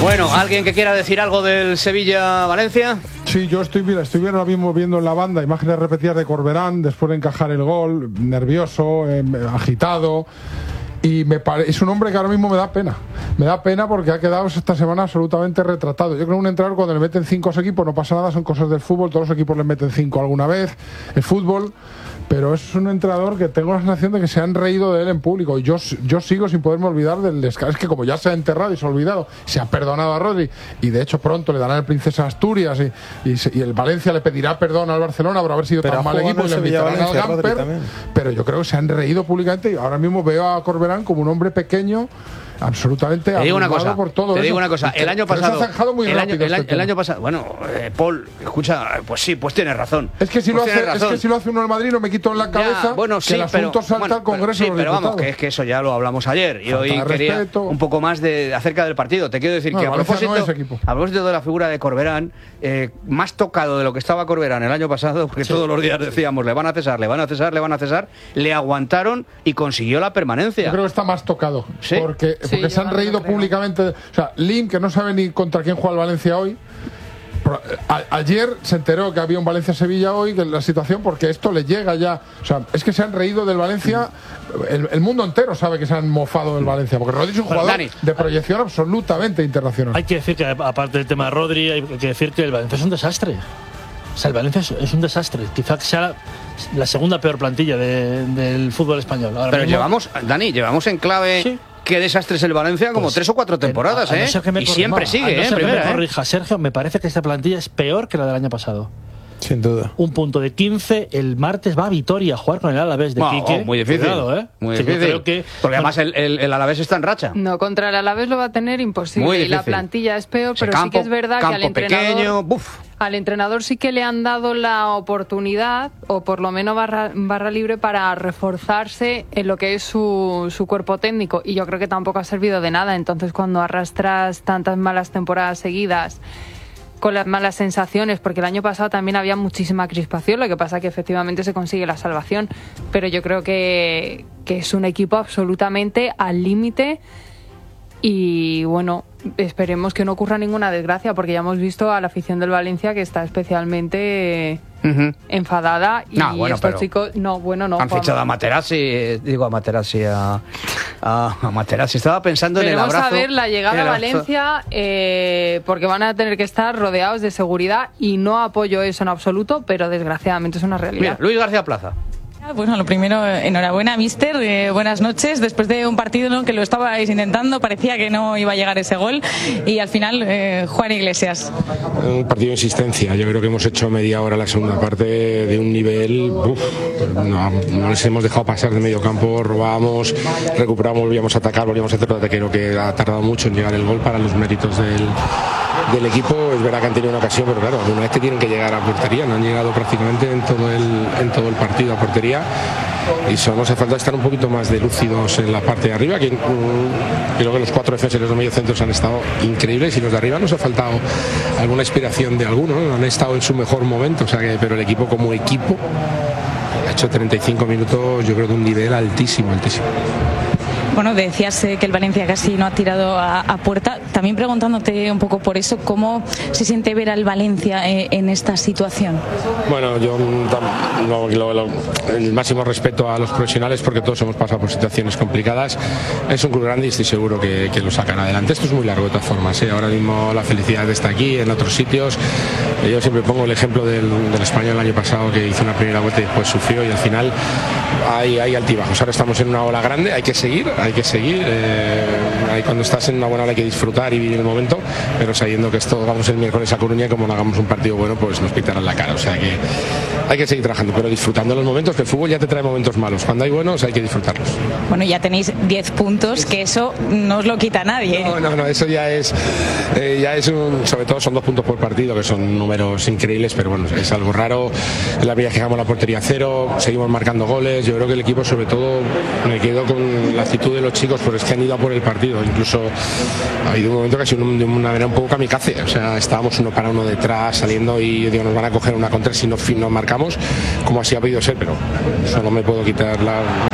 Bueno, ¿alguien que quiera decir algo del Sevilla-Valencia? Sí, yo estoy ahora mismo viendo en la banda imágenes repetidas de Corberán después de encajar el gol, nervioso, agitado. Y es un hombre que ahora mismo me da pena. Me da pena porque ha quedado esta semana absolutamente retratado. Yo creo que un entrenador, cuando le meten 5 a los equipos, no pasa nada, son cosas del fútbol. Todos los equipos le meten 5 alguna vez. El fútbol. Pero es un entrenador que tengo la sensación de que se han reído de él en público. Y yo sigo sin poderme olvidar del descanso. Es que como ya se ha enterrado y se ha olvidado, se ha perdonado a Rodri. Y de hecho pronto le darán el Princesa Asturias. Y el Valencia le pedirá perdón al Barcelona por haber sido tan mal equipo y le invitarán al Gamper. Pero yo creo que se han reído públicamente. Y ahora mismo veo a Corberán como un hombre pequeño, absolutamente abrumado por todo eso. Te digo una cosa, el año pasado, se ha zanjado muy rápido el año pasado, bueno, Paul, escucha, pues sí, pues tienes razón. Es que si lo hace uno en Madrid no me quito en la cabeza ya, bueno, sí, que el asunto salta al Congreso de los pero Diputados. vamos, que es que eso ya lo hablamos ayer y hoy quería un poco más acerca del partido. Te quiero decir que a propósito de la figura de Corberán, más tocado de lo que estaba Corberán el año pasado, porque todos los días decíamos, le van a cesar, le aguantaron y consiguió la permanencia. Yo creo que está más tocado, ¿sí? Porque se han reído públicamente. O sea, Lim, que no sabe ni contra quién juega el Valencia hoy, ayer se enteró que había un Valencia-Sevilla hoy, que la situación, porque esto le llega ya. O sea, es que se han reído del Valencia. El mundo entero sabe que se han mofado del Valencia, porque Rodri es un jugador de proyección absolutamente internacional. Hay que decir que, aparte del tema de Rodri, hay que decir que el Valencia es un desastre. O sea, el Valencia es un desastre. Quizás sea la segunda peor plantilla del fútbol español. Ahora pero mismo, llevamos en clave... ¿Sí? Qué desastre es el Valencia, como 3 o 4 temporadas, y siempre sigue, que me corrija, Sergio, me parece que esta plantilla es peor que la del año pasado. Sin duda. Un punto de 15, el martes va a Vitoria a jugar con el Alavés de Quique. Muy difícil. Cuidado, muy difícil. Creo que, porque además el Alavés está en racha. No, contra el Alavés lo va a tener imposible. Y la plantilla es peor, pero sí que es verdad que al entrenador... Al entrenador sí que le han dado la oportunidad, o por lo menos barra libre, para reforzarse en lo que es su cuerpo técnico. Y yo creo que tampoco ha servido de nada. Entonces, cuando arrastras tantas malas temporadas seguidas, con las malas sensaciones, porque el año pasado también había muchísima crispación, lo que pasa que efectivamente se consigue la salvación. Pero yo creo que es un equipo absolutamente al límite. Y bueno, esperemos que no ocurra ninguna desgracia, porque ya hemos visto a la afición del Valencia que está especialmente enfadada. Y estos chicos, han fichado a Materazzi, a Materazzi. Estaba pensando en el abrazo. Vamos a ver la llegada a Valencia, porque van a tener que estar rodeados de seguridad, y no apoyo eso en absoluto, pero desgraciadamente es una realidad. Mira, Luis García Plaza. Bueno, lo primero, enhorabuena, míster. Buenas noches. Después de un partido que lo estabais intentando, parecía que no iba a llegar ese gol, y al final, Juan Iglesias. Un partido de insistencia. Yo creo que hemos hecho media hora la segunda parte de un nivel. No les hemos dejado pasar de medio campo, robábamos, recuperamos, volvíamos a atacar, volvíamos a hacer el ataque. Creo que ha tardado mucho en llegar el gol para los méritos del equipo. Es verdad que han tenido una ocasión, pero claro, una vez que tienen que llegar a portería, no han llegado prácticamente en todo el partido a portería, y solo nos hace falta estar un poquito más de lúcidos en la parte de arriba, que creo que los 4 defensas y los mediocentros han estado increíbles, y los de arriba nos ha faltado alguna inspiración de alguno, ¿no? Han estado en su mejor momento, pero el equipo como equipo ha hecho 35 minutos, yo creo, de un nivel altísimo. Bueno, decías que el Valencia casi no ha tirado a puerta. También preguntándote un poco por eso, ¿cómo se siente ver al Valencia en esta situación? Bueno, yo el máximo respeto a los profesionales, porque todos hemos pasado por situaciones complicadas. Es un club grande y estoy seguro que lo sacan adelante. Esto es muy largo de todas formas, Ahora mismo la felicidad está aquí, en otros sitios. Yo siempre pongo el ejemplo del Español el año pasado, que hizo una primera vuelta y después sufrió, y al final hay altibajos. Ahora estamos en una ola grande, hay que seguir. Cuando estás en una buena ola hay que disfrutar y vivir el momento, pero sabiendo que esto vamos el miércoles a Coruña, y como no hagamos un partido bueno, pues nos pitarán la cara. O sea que hay que seguir trabajando, pero disfrutando los momentos, que el fútbol ya te trae momentos malos. Cuando hay buenos hay que disfrutarlos. Bueno, ya tenéis 10 puntos, que eso no os lo quita nadie. No, eso ya es sobre todo son 2 puntos por partido, que son números increíbles, pero bueno, es algo raro. En la primera que llegamos a la portería 0, seguimos marcando goles. Yo creo que el equipo, sobre todo, me quedo con la actitud de los chicos, porque es que han ido a por el partido. Incluso ha habido un momento que ha sido de una manera un poco kamikaze. O sea, estábamos uno para uno detrás, saliendo, y digo, nos van a coger una contra si no marcamos, como así ha podido ser, pero eso no me puedo quitar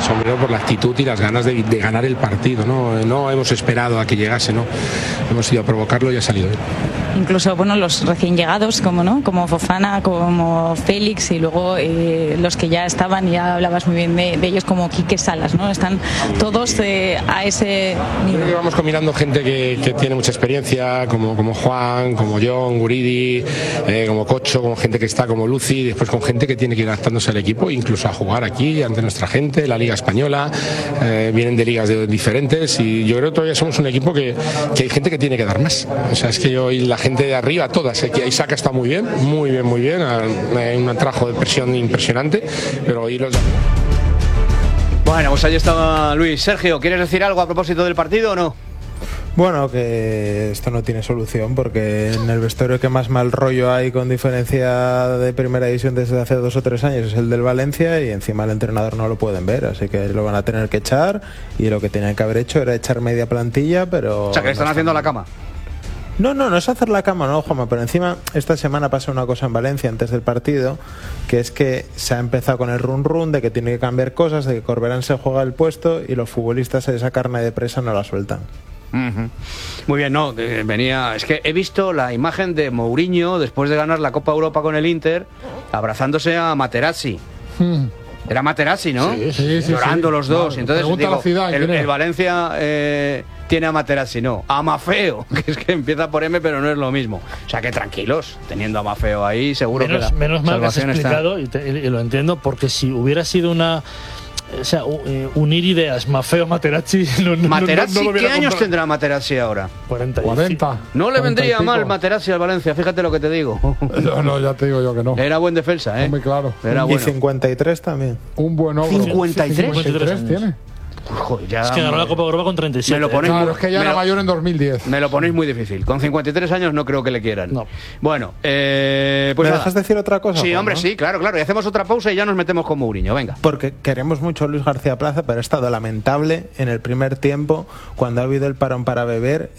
sombrero por la actitud y las ganas de ganar el partido, no hemos esperado a que llegase, no, hemos ido a provocarlo y ha salido bien. Incluso los recién llegados como Fofana, como Félix, y luego los que ya estaban, y ya hablabas muy bien de ellos, como Quique Salas, ¿no? Están todos a ese nivel. Vamos combinando gente que tiene mucha experiencia, como Juan, como John, Guridi, como Cocho, como gente que está como Lucy, después con gente que tiene que ir adaptándose al equipo, incluso a jugar aquí ante nuestra gente, la Liga Española, vienen de ligas diferentes, y yo creo que todavía somos un equipo que hay gente que tiene que dar más. O sea, es que hoy la gente de arriba, todas, que Isaac está muy bien, un trabajo de presión impresionante, pero hoy los... Bueno, pues ahí estaba Luis. Sergio, ¿quieres decir algo a propósito del partido o no? Bueno, que esto no tiene solución, porque en el vestuario que más mal rollo hay, con diferencia de primera división desde hace 2 o 3 años, es el del Valencia, y encima el entrenador no lo pueden ver, así que lo van a tener que echar, y lo que tenían que haber hecho era echar media plantilla, pero... O sea, que están haciendo la cama. No es hacer la cama, no, Juanma, pero encima esta semana pasa una cosa en Valencia antes del partido, que es que se ha empezado con el run de que tiene que cambiar cosas, de que Corberán se juega el puesto y los futbolistas esa carne de presa no la sueltan. Muy bien, es que he visto la imagen de Mourinho después de ganar la Copa Europa con el Inter abrazándose a Materazzi. Era Materazzi, ¿no? Sí, llorando los dos. Vale, entonces digo, Zidane, el Valencia tiene a Materazzi, no, a Mafeo, que es que empieza por M pero no es lo mismo. O sea que tranquilos, teniendo a Mafeo ahí, seguro menos mal que has explicado, y lo entiendo, porque si hubiera sido unir ideas, Mafeo, Materazzi... Materazzi, ¿qué años tendrá Materazzi ahora? 40. No le vendría mal Materazzi al Valencia, fíjate lo que te digo. No, ya te digo yo que no. Era buen defensa, Muy claro. Era bueno. Y 53 también. Un buen ogro. 53 tiene. Joder, ya es que ganó la Copa Europa con 37. Me lo ponéis es que ya era mayor en 2010. Me lo ponéis muy difícil. Con 53 años no creo que le quieran. No. Bueno, pues ¿me dejas decir otra cosa? Sí, hombre, ¿no? sí, claro. Y hacemos otra pausa y ya nos metemos con Mourinho. Venga. Porque queremos mucho a Luis García Plaza, pero ha estado lamentable en el primer tiempo, cuando ha habido el parón para beber.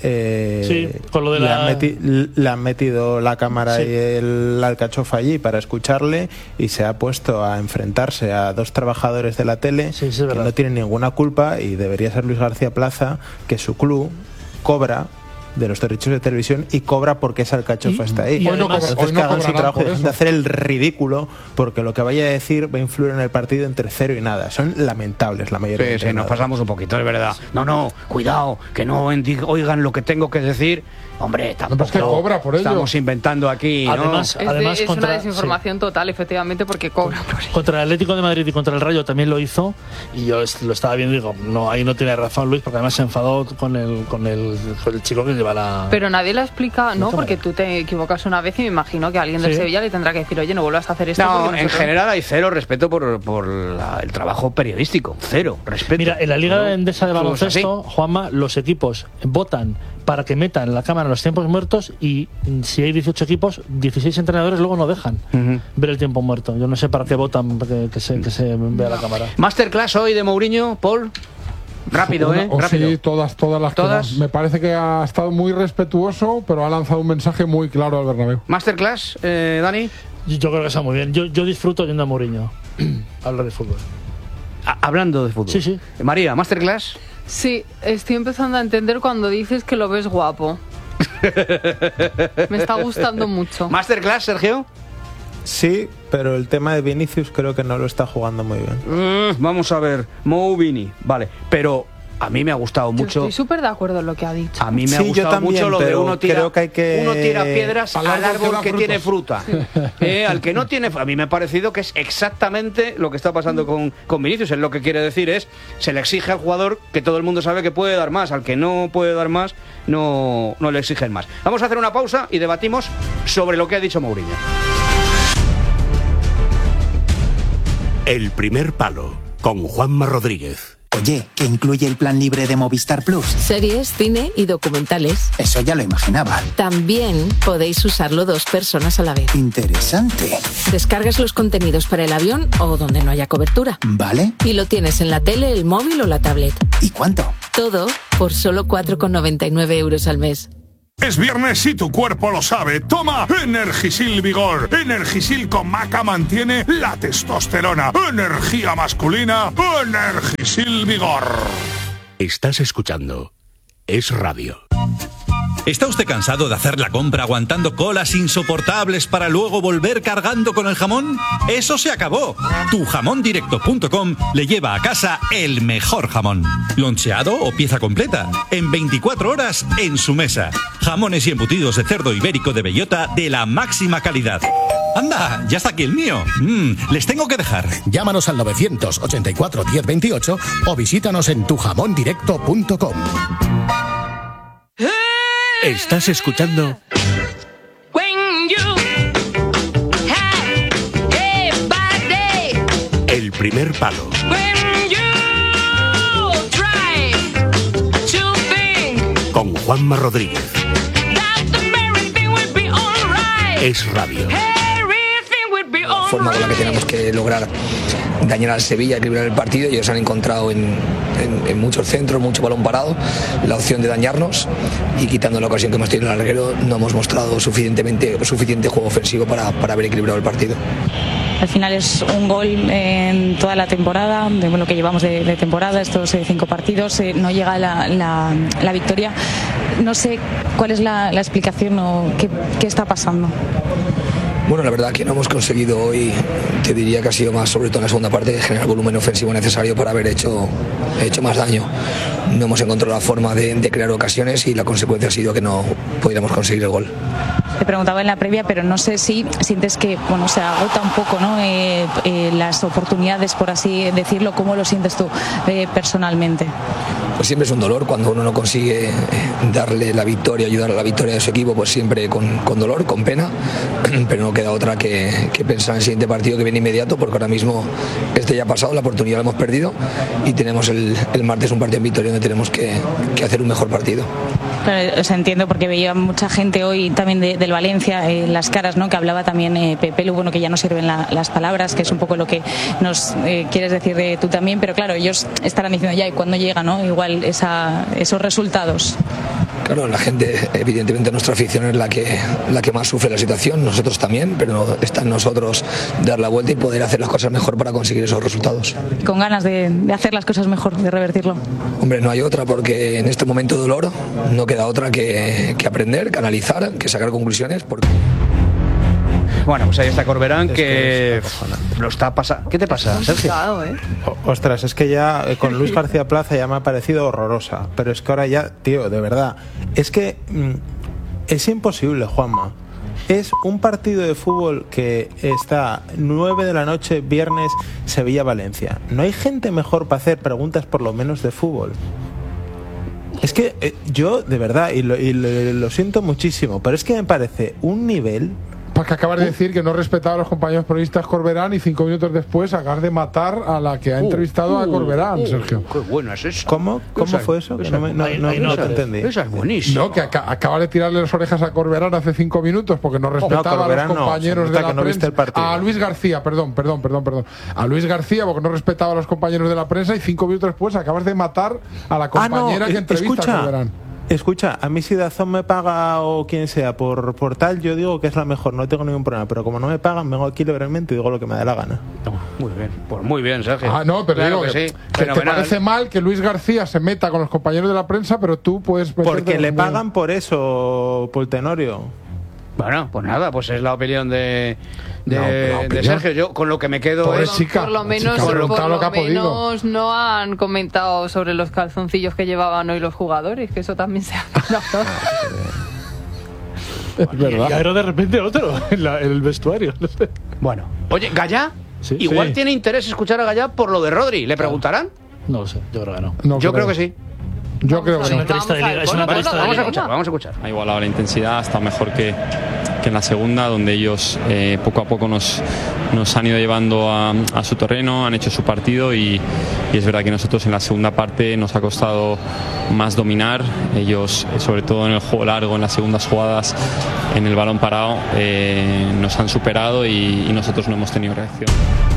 Con lo de le han metido la cámara y el alcachofa allí para escucharle, y se ha puesto a enfrentarse a 2 trabajadores de la tele que no tienen ninguna culpa, y debería ser Luis García Plaza, que su club cobra de los derechos de televisión y cobra porque esa alcachofa está ahí. Entonces que hagan su trabajo de hacer el ridículo, porque lo que vaya a decir va a influir en el partido entre 0 y nada. Son lamentables la mayoría. Sí, nos pasamos un poquito, es verdad. No, cuidado, que no oigan lo que tengo que decir. Hombre, tampoco es que cobra por ello. Estamos inventando aquí, además, es una desinformación total, efectivamente, porque cobra por ello. Contra el Atlético de Madrid y contra el Rayo también lo hizo, y yo lo estaba viendo y digo, no, ahí no tiene razón Luis, porque además se enfadó con el chico que lleva la... Pero nadie le ha explicado, ¿no? Porque tú te equivocas una vez y me imagino que alguien del Sevilla le tendrá que decir, oye, no vuelvas a hacer esto. No, en general hay cero respeto por el trabajo periodístico, cero respeto. Mira, en la Liga Endesa de baloncesto, Juanma, los equipos votan para que metan la cámara en los tiempos muertos, y si hay 18 equipos, 16 entrenadores luego no dejan ver el tiempo muerto. Yo no sé para qué votan que se vea la cámara. Masterclass hoy de Mourinho, Paul. Rápido, rápido. Sí, todas. Me parece que ha estado muy respetuoso, pero ha lanzado un mensaje muy claro al Bernabéu. Masterclass, Dani. Yo creo que está muy bien. Yo disfruto yendo a Mourinho hablar de fútbol. Hablando de fútbol. Sí. María, Masterclass. Sí, estoy empezando a entender cuando dices que lo ves guapo. Me está gustando mucho. ¿Masterclass, Sergio? Sí, pero el tema de Vinicius creo que no lo está jugando muy bien. Vamos a ver, Mou Vini, vale, pero a mí me ha gustado mucho. Estoy súper de acuerdo en lo que ha dicho. A mí me ha gustado también, mucho lo de uno tira piedras al árbol que tiene fruta. Al que no tiene, a mí me ha parecido que es exactamente lo que está pasando con Vinicius. Él lo que quiere decir es, se le exige al jugador que todo el mundo sabe que puede dar más. Al que no puede dar más, no le exigen más. Vamos a hacer una pausa y debatimos sobre lo que ha dicho Mourinho. El primer palo, con Juanma Rodríguez. Oye, ¿qué incluye el plan libre de Movistar Plus? Series, cine y documentales. Eso ya lo imaginaba. También podéis usarlo 2 personas a la vez. Interesante. Descargas los contenidos para el avión o donde no haya cobertura. Vale. Y lo tienes en la tele, el móvil o la tablet. ¿Y cuánto? Todo por solo 4,99 € al mes. Es viernes y tu cuerpo lo sabe. Toma Energisil Vigor. Energisil con maca mantiene la testosterona. Energía masculina. Energisil Vigor. Estás escuchando Es Radio. ¿Está usted cansado de hacer la compra aguantando colas insoportables para luego volver cargando con el jamón? ¡Eso se acabó! Tujamondirecto.com le lleva a casa el mejor jamón. Loncheado o pieza completa. En 24 horas en su mesa. Jamones y embutidos de cerdo ibérico de bellota de la máxima calidad. ¡Anda! ¡Ya está aquí el mío! Les tengo que dejar. Llámanos al 984 1028 o visítanos en tujamondirecto.com. Estás escuchando El Primer Palo con Juanma Rodríguez. Es Radio. La forma con la que tenemos que lograr dañar al Sevilla, equilibrar el partido. Ellos han encontrado en muchos centros, mucho balón parado, la opción de dañarnos, y quitando la ocasión que hemos tenido en el larguero no hemos mostrado suficiente juego ofensivo para haber equilibrado el partido. Al final es un gol en toda la temporada, de lo que llevamos de temporada, estos 5 partidos, no llega la victoria. No sé cuál es la explicación o qué está pasando. Bueno, la verdad que no hemos conseguido hoy, te diría que ha sido más, sobre todo en la segunda parte, generar el volumen ofensivo necesario para haber hecho más daño. No hemos encontrado la forma de crear ocasiones y la consecuencia ha sido que no pudiéramos conseguir el gol. Te preguntaba en la previa, pero no sé si sientes que se agota un poco, ¿no? Las oportunidades, por así decirlo. ¿Cómo lo sientes tú personalmente? Pues siempre es un dolor cuando uno no consigue darle la victoria, ayudar a la victoria de su equipo, pues siempre con dolor, con pena, pero no queda otra que pensar en el siguiente partido que viene inmediato, porque ahora mismo ya ha pasado, la oportunidad la hemos perdido y tenemos el martes un partido en Vitoria donde tenemos que hacer un mejor partido. Claro, os entiendo, porque veía mucha gente hoy también del Valencia, las caras, ¿no? Que hablaba también Pepe, bueno, que ya no sirven las palabras, que es un poco lo que nos quieres decir tú también, pero claro, ellos estarán diciendo ya, y cuando llega, ¿no? Igual esos resultados. Claro, la gente, evidentemente nuestra afición es la que más sufre la situación, nosotros también, pero está en nosotros dar la vuelta y poder hacer las cosas mejor para conseguir esos resultados. Con ganas de hacer las cosas mejor, de revertirlo. Hombre, no hay otra, porque en este momento de dolor no queda otra que aprender, que analizar, que sacar conclusiones. Bueno, pues ahí está Corberán, que lo está pasando. ¿Qué te pasa, Sergio? Ostras, es que ya con Luis García Plaza ya me ha parecido horrorosa, pero es que ahora ya, tío, de verdad, es que es imposible, Juanma. Es un partido de fútbol que está 9 de la noche, viernes, Sevilla-Valencia. No hay gente mejor para hacer preguntas por lo menos de fútbol. Es que yo, de verdad, y lo siento muchísimo, pero es que me parece un nivel... Porque acabas de decir que no respetaba a los compañeros periodistas Corberán y 5 minutos después acabas de matar a la que ha entrevistado a Corberán, Sergio. Qué bueno es eso. ¿Cómo fue eso? No te entendí. Esa es buenísima. No, que acabas de tirarle las orejas a Corberán hace 5 minutos porque no respetaba a los compañeros de la prensa. A Luis García, perdón. A Luis García porque no respetaba a los compañeros de la prensa y 5 minutos después acabas de matar a la compañera que entrevista a Corberán. Escucha, a mí si Dazón me paga o quien sea por tal, yo digo que es la mejor, no tengo ningún problema, pero como no me pagan, vengo aquí libremente y digo lo que me da la gana. Muy bien, pues muy bien, Sergio. No, pero claro digo que sí. Que te parece mal que Luis García se meta con los compañeros de la prensa, pero tú puedes... Porque le pagan por eso, Paul Tenorio. Bueno, pues nada, pues es la opinión de Sergio. Yo con lo que me quedo es... Por lo menos no han comentado sobre los calzoncillos que llevaban hoy los jugadores, que eso también se ha hablado. Es verdad. Y ahora de repente otro en el vestuario. No sé. Bueno, oye, ¿Gallá? Sí, igual tiene interés escuchar a Gallá por lo de Rodri. ¿Le preguntarán? No lo sé, yo creo que no. Yo creo que sí. Yo creo que es una entrevista de liga. Vamos a escuchar. Ha igualado la intensidad, está mejor que en la segunda, donde ellos poco a poco nos han ido llevando a su terreno, han hecho su partido y es verdad que nosotros en la segunda parte nos ha costado más dominar. Ellos, sobre todo en el juego largo, en las segundas jugadas, en el balón parado, nos han superado y nosotros no hemos tenido reacción.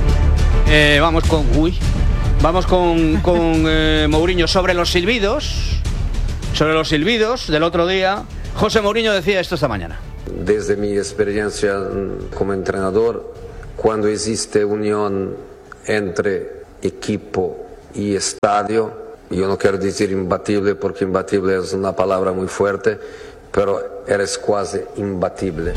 Vamos con Mourinho sobre los silbidos del otro día. José Mourinho decía esto esta mañana. Desde mi experiencia como entrenador, cuando existe unión entre equipo y estadio, yo no quiero decir imbatible porque imbatible es una palabra muy fuerte, pero eres casi imbatible.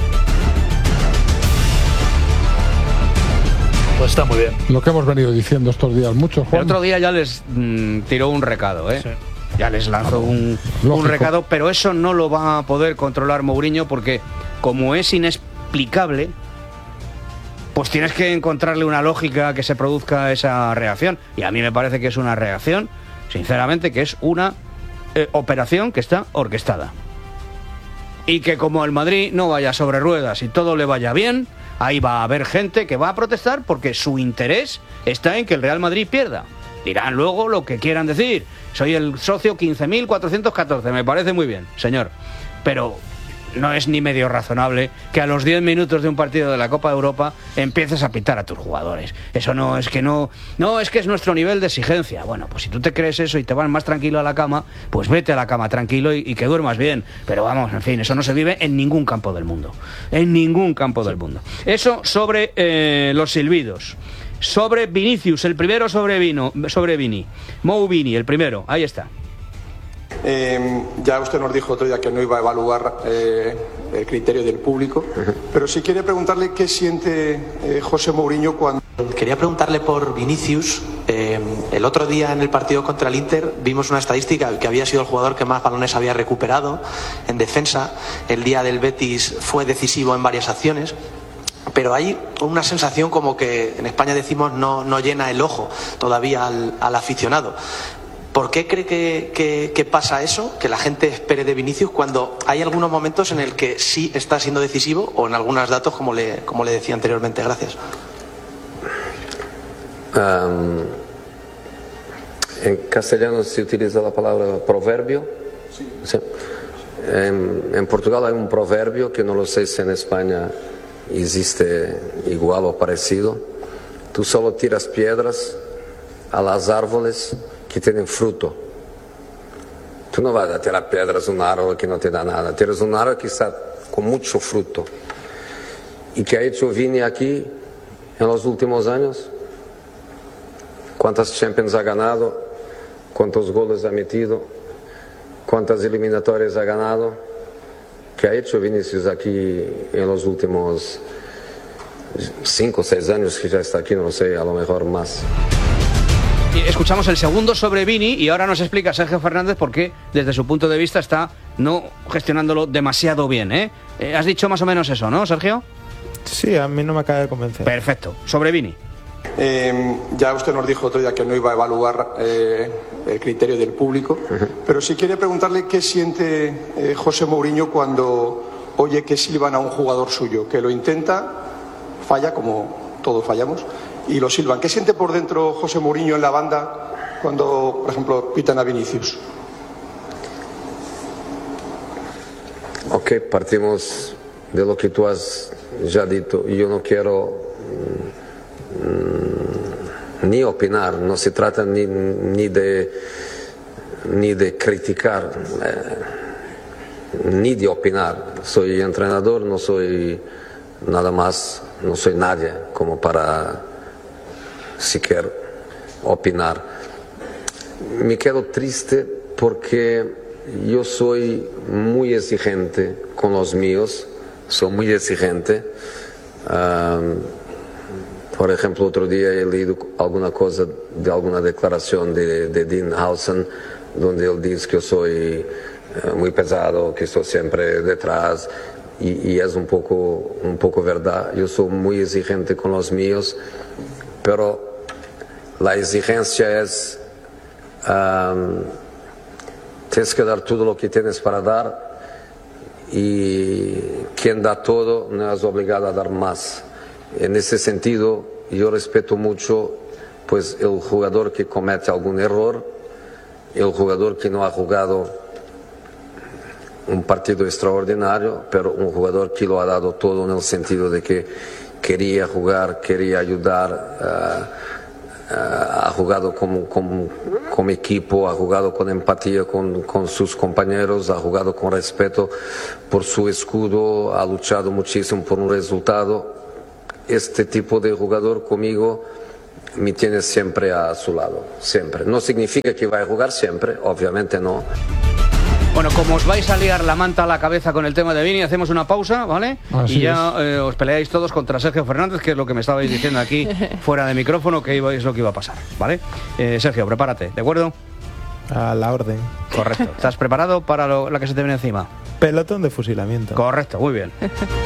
Pues está muy bien. Lo que hemos venido diciendo estos días mucho, Juan. El otro día ya les tiró un recado, ¿eh? Sí. Ya les lanzó un recado, pero eso no lo va a poder controlar Mourinho porque como es inexplicable, pues tienes que encontrarle una lógica que se produzca esa reacción. Y a mí me parece que es una reacción, sinceramente, que es una operación que está orquestada. Y que como el Madrid no vaya sobre ruedas y todo le vaya bien, ahí va a haber gente que va a protestar porque su interés está en que el Real Madrid pierda. Dirán luego lo que quieran decir. Soy el socio 15.414, me parece muy bien, señor. Pero no es ni medio razonable que a los 10 minutos de un partido de la Copa de Europa empieces a pitar a tus jugadores. Eso no es que no es que es nuestro nivel de exigencia. Bueno, pues si tú te crees eso y te vas más tranquilo a la cama, pues vete a la cama tranquilo y que duermas bien. Pero vamos, en fin, eso no se vive en ningún campo del mundo. En ningún campo del mundo. Eso sobre los silbidos. Sobre Vinicius, el primero sobre Vini. Mo Vini, el primero, ahí está. Ya usted nos dijo otro día que no iba a evaluar el criterio del público, pero sí quiere preguntarle qué siente José Mourinho cuando... Quería preguntarle por Vinicius. El otro día en el partido contra el Inter vimos una estadística que había sido el jugador que más balones había recuperado en defensa. El día del Betis fue decisivo en varias acciones. Pero hay una sensación como que en España decimos no llena el ojo todavía al aficionado. ¿Por qué cree que pasa eso? Que la gente espere de Vinicius cuando hay algunos momentos en el que sí está siendo decisivo o en algunos datos como le decía anteriormente. Gracias. En castellano se utiliza la palabra proverbio. Sí. Sí. En Portugal hay un proverbio que no lo sé si en España existe igual o parecido. Tú solo tiras piedras a las árboles que tienen fruto. Tú no vas a tirar piedras a un árbol que no te da nada. Tiras un árbol que está con mucho fruto. ¿Y qué ha hecho Vini aquí en los últimos años? ¿Cuántas Champions ha ganado? ¿Cuántos goles ha metido? ¿Cuántas eliminatorias ha ganado? ¿Qué ha hecho Vinicius aquí en los últimos 5 o 6 años que ya está aquí? No sé, a lo mejor más. Escuchamos el segundo sobre Vini y ahora nos explica Sergio Fernández por qué desde su punto de vista está no gestionándolo demasiado bien, ¿eh? Has dicho más o menos eso, ¿no, Sergio? Sí, a mí no me acaba de convencer. Perfecto. Sobre Vini. Ya usted nos dijo otro día que no iba a evaluar el criterio del público, pero sí quiere preguntarle qué siente José Mourinho cuando oye que silban a un jugador suyo, que lo intenta, falla como todos fallamos, y lo silban. ¿Qué siente por dentro José Mourinho en la banda cuando, por ejemplo, pitan a Vinicius? Ok, partimos de lo que tú has ya dicho. Yo no quiero ni opinar, no se trata ni de criticar, ni de opinar. Soy entrenador, no soy nada más, no soy nadie como para siquiera opinar. Me quedo triste porque yo soy muy exigente con los míos, soy muy exigente. Por ejemplo, otro día he leído alguna cosa de alguna declaración de Dean Howson, donde él dice que yo soy muy pesado, que estoy siempre detrás, y es un poco verdad. Yo soy muy exigente con los míos, pero la exigencia es tienes que dar todo lo que tienes para dar, y quien da todo no es obligado a dar más. En ese sentido, yo respeto mucho pues el jugador que comete algún error, el jugador que no ha jugado un partido extraordinario, pero un jugador que lo ha dado todo en el sentido de que quería jugar, quería ayudar, ha jugado con como equipo, ha jugado con empatía con sus compañeros, ha jugado con respeto por su escudo, ha luchado muchísimo por un resultado. Este tipo de jugador conmigo me tiene siempre a su lado, siempre. No significa que vaya a jugar siempre, obviamente no. Bueno, como os vais a liar la manta a la cabeza con el tema de Vini, hacemos una pausa, ¿vale? Así y ya os peleáis todos contra Sergio Fernández, que es lo que me estabais diciendo aquí fuera de micrófono, que es lo que iba a pasar, ¿vale? Sergio, prepárate, ¿de acuerdo? A la orden. Correcto. ¿Estás preparado para la que se te viene encima? Pelotón de fusilamiento. Correcto, muy bien.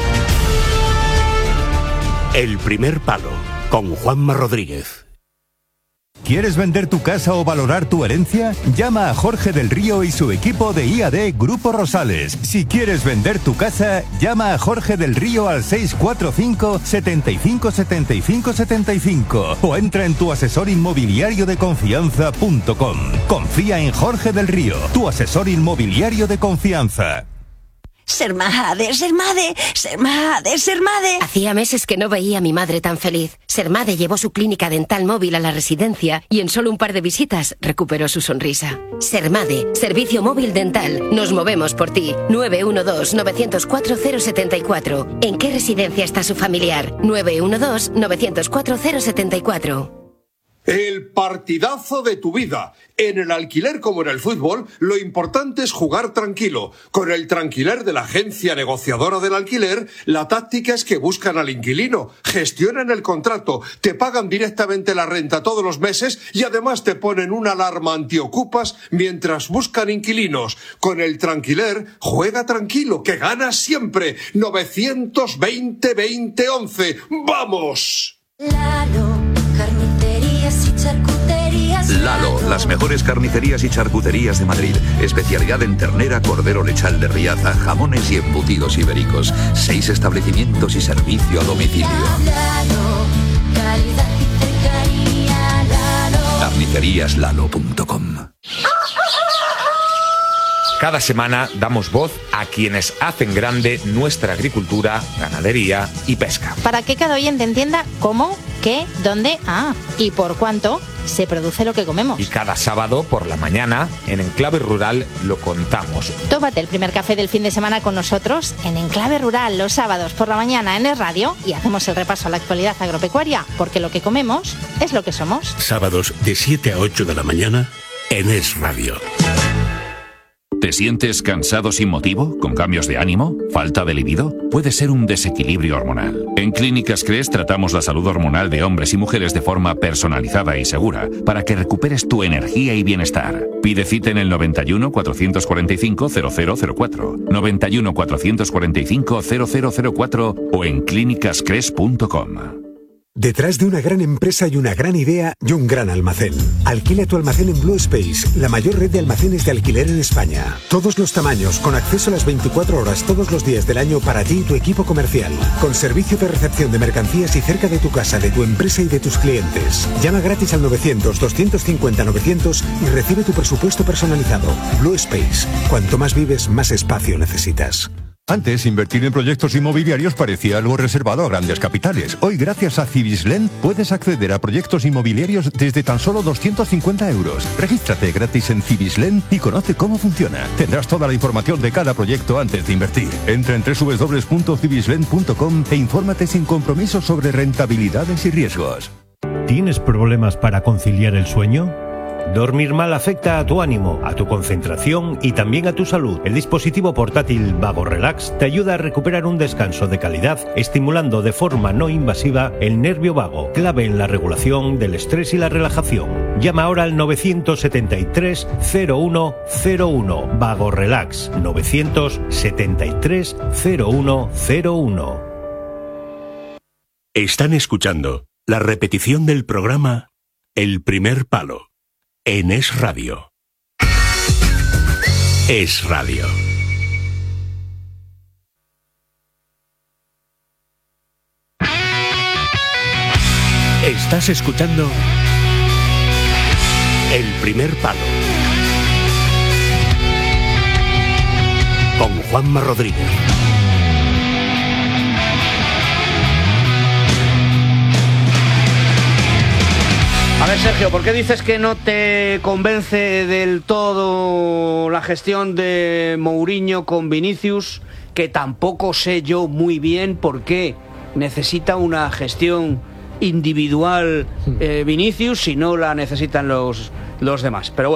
El primer palo, con Juanma Rodríguez. ¿Quieres vender tu casa o valorar tu herencia? Llama a Jorge del Río y su equipo de IAD Grupo Rosales. Si quieres vender tu casa, llama a Jorge del Río al 645 75 75 75 o entra en tuasesorinmobiliariodeconfianza.com. Confía en Jorge del Río, tu asesor inmobiliario de confianza. Sermade, Sermade, Sermade, Sermade. Hacía meses que no veía a mi madre tan feliz. Sermade llevó su clínica dental móvil a la residencia y en solo un par de visitas recuperó su sonrisa. Sermade, servicio móvil dental. Nos movemos por ti. 912-904-074. ¿En qué residencia está su familiar? 912-904-074. El partidazo de tu vida. En el alquiler como en el fútbol, lo importante es jugar tranquilo. Con el Tranquiler de la agencia negociadora del alquiler, la táctica es que buscan al inquilino, gestionan el contrato, te pagan directamente la renta todos los meses y además te ponen una alarma antiocupas mientras buscan inquilinos. Con el Tranquiler, juega tranquilo, que ganas siempre. 920-2011. ¡Vamos! Lalo, las mejores carnicerías y charcuterías de Madrid. Especialidad en ternera, cordero lechal de Riaza, jamones y embutidos ibéricos. 6 establecimientos y servicio a domicilio. Carniceríaslalo.com. Cada semana damos voz a quienes hacen grande nuestra agricultura, ganadería y pesca. Para que cada oyente entienda cómo, qué, dónde, y por cuánto se produce lo que comemos. Y cada sábado por la mañana, en Enclave Rural, lo contamos. Tómate el primer café del fin de semana con nosotros en Enclave Rural los sábados por la mañana en Es Radio y hacemos el repaso a la actualidad agropecuaria, porque lo que comemos es lo que somos. Sábados de 7 a 8 de la mañana en Es Radio. ¿Te sientes cansado sin motivo? ¿Con cambios de ánimo? ¿Falta de libido? Puede ser un desequilibrio hormonal. En Clínicas CRES tratamos la salud hormonal de hombres y mujeres de forma personalizada y segura para que recuperes tu energía y bienestar. Pide cita en el 91 445 0004, 91 445 0004 o en clínicascres.com. Detrás de una gran empresa y una gran idea y un gran almacén. Alquila tu almacén en Blue Space, la mayor red de almacenes de alquiler en España. Todos los tamaños, con acceso a las 24 horas todos los días del año para ti y tu equipo comercial. Con servicio de recepción de mercancías y cerca de tu casa, de tu empresa y de tus clientes. Llama gratis al 900-250-900 y recibe tu presupuesto personalizado. Blue Space. Cuanto más vives, más espacio necesitas. Antes, invertir en proyectos inmobiliarios parecía algo reservado a grandes capitales. Hoy, gracias a Cibislen, puedes acceder a proyectos inmobiliarios desde tan solo 250 euros. Regístrate gratis en Cibislen y conoce cómo funciona. Tendrás toda la información de cada proyecto antes de invertir. Entra en www.cibislen.com e infórmate sin compromiso sobre rentabilidades y riesgos. ¿Tienes problemas para conciliar el sueño? Dormir mal afecta a tu ánimo, a tu concentración y también a tu salud. El dispositivo portátil Vago Relax te ayuda a recuperar un descanso de calidad, estimulando de forma no invasiva el nervio vago, clave en la regulación del estrés y la relajación. Llama ahora al 973 0101. Vago Relax 973 0101. Están escuchando la repetición del programa El Primer Palo en Es Radio. Es Radio. Estás escuchando El Primer Palo con Juanma Rodríguez. A ver, Sergio, ¿por qué dices que no te convence del todo la gestión de Mourinho con Vinicius? Que tampoco sé yo muy bien por qué necesita una gestión individual Vinicius si no la necesitan los demás. Pero bueno.